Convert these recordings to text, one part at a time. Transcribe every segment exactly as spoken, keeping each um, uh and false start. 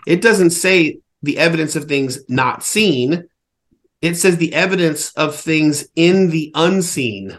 It doesn't say the evidence of things not seen. It says the evidence of things in the unseen.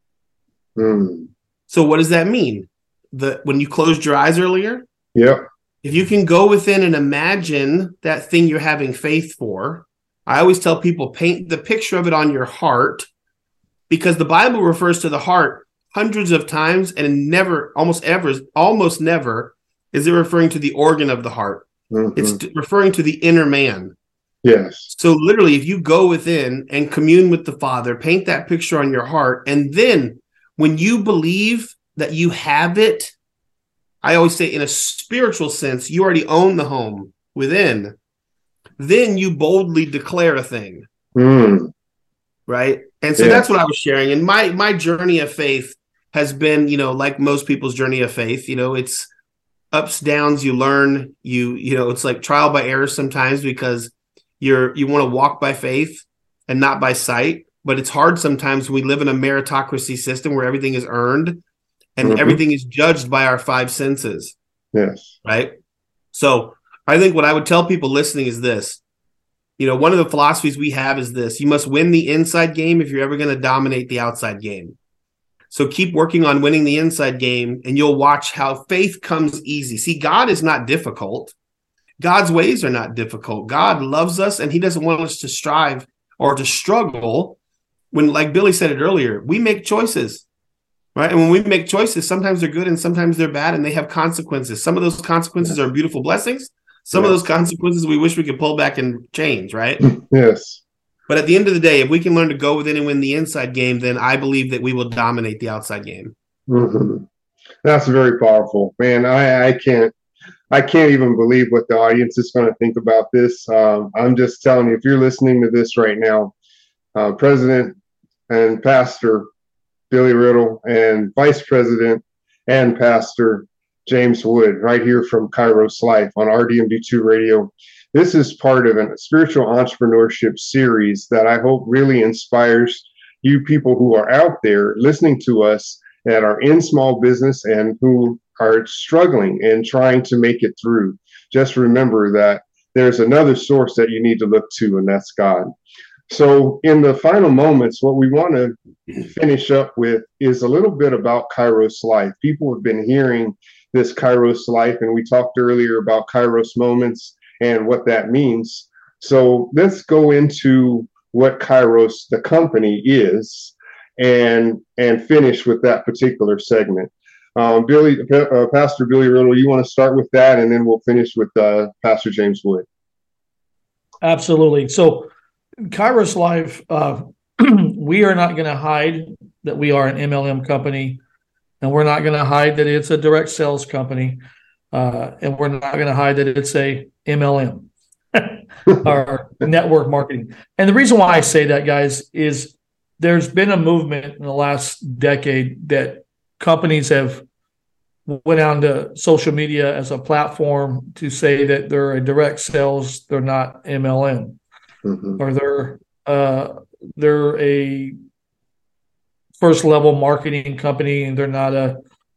Mm. So what does that mean? The when you closed your eyes earlier? Yep. If you can go within and imagine that thing you're having faith for, I always tell people, paint the picture of it on your heart, because the Bible refers to the heart hundreds of times, and never, almost ever, almost never is it referring to the organ of the heart. Mm-hmm. It's referring to the inner man. Yes. So literally, if you go within and commune with the Father, paint that picture on your heart, and then when you believe that you have it, I always say in a spiritual sense, you already own the home within. Then you boldly declare a thing. Mm. Right. And so yeah. that's what I was sharing. And my my journey of faith has been, you know, like most people's journey of faith, you know, it's ups, downs, you learn, you, you know, it's like trial by error sometimes, because you're you want to walk by faith and not by sight. But it's hard sometimes. We live in a meritocracy system where everything is earned and mm-hmm. everything is judged by our five senses. Yes. Right. So I think what I would tell people listening is this. You know, one of the philosophies we have is this: you must win the inside game if you're ever going to dominate the outside game. So keep working on winning the inside game, and you'll watch how faith comes easy. See, God is not difficult. God's ways are not difficult. God loves us, and he doesn't want us to strive or to struggle. When, like Billy said it earlier, we make choices, right? And when we make choices, sometimes they're good and sometimes they're bad, and they have consequences. Some of those consequences are beautiful blessings. Some yes. of those consequences we wish we could pull back and change, right? Yes. But at the end of the day, if we can learn to go within and win the inside game, then I believe that we will dominate the outside game. Mm-hmm. That's very powerful, man. I, I can't, I can't even believe what the audience is going to think about this. Um, I'm just telling you, if you're listening to this right now, uh, President and Pastor Billy Riddle and Vice President and Pastor James Wood, right here from Kairos Life on R D M D two Radio. This is part of a spiritual entrepreneurship series that I hope really inspires you people who are out there listening to us that are in small business and who are struggling and trying to make it through. Just remember that there's another source that you need to look to, and that's God. So in the final moments, what we want to finish up with is a little bit about Kairos Life. People have been hearing this Kairos Life, and we talked earlier about Kairos Moments and what that means. So let's go into what Kairos, the company, is, and and finish with that particular segment. Um, Billy, uh, Pastor Billy Riddle, you want to start with that, and then we'll finish with uh, Pastor James Wood. Absolutely. So Kairos Life, uh, we are not going to hide that we are an M L M company, and we're not going to hide that it's a direct sales company, uh, and we're not going to hide that it's a M L M, or network marketing. And the reason why I say that, guys, is there's been a movement in the last decade that companies have went on to social media as a platform to say that they're a direct sales, they're not M L M, mm-hmm. or they're uh, they're a first level marketing company and they're not a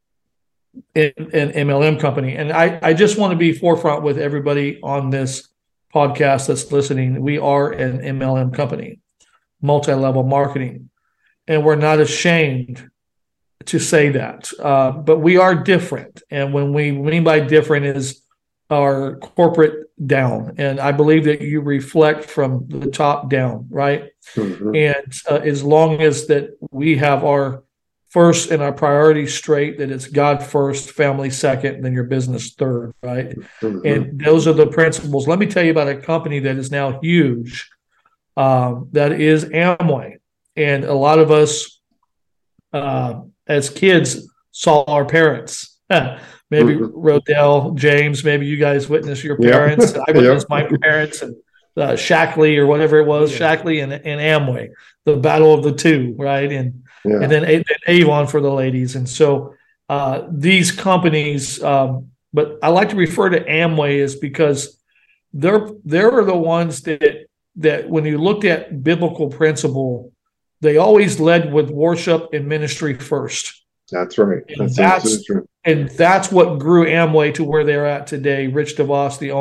an M L M company. And I, I just want to be forefront with everybody on this podcast that's listening. We are an M L M company, multi-level marketing, and we're not ashamed to say that. Uh, but we are different. And when we mean by different is our corporate down. And I believe that you reflect from the top down, right? Mm-hmm. And uh, as long as that we have our first and our priorities straight, that it's God first, family second, and then your business third, right? Mm-hmm. And those are the principles. Let me tell you about a company that is now huge. Um, that is Amway. And a lot of us uh, as kids saw our parents. Maybe mm-hmm. Rodell, James, maybe you guys witnessed your parents. Yep. I witnessed yep. my parents and uh, Shackley or whatever it was, yeah. Shackley and, and Amway, the battle of the two, right? And yeah. and then and Avon for the ladies. And so uh, these companies, um, but I like to refer to Amway is because they're they're the ones that that when you looked at biblical principle, they always led with worship and ministry first. That's right. And that's, that's and that's what grew Amway to where they're at today. Rich DeVos, the owner.